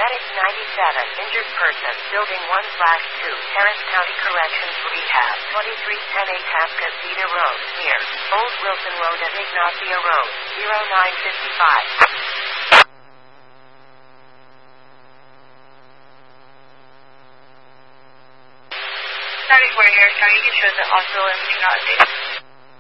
Medic 97, injured person, Building 1/2, Harris County Corrections Rehab, 2310 Atasca Cedar Road, near Old Wilson Road and Ignacia Road, 0955. Sorry for Harris County, you can show the hospital and do not update.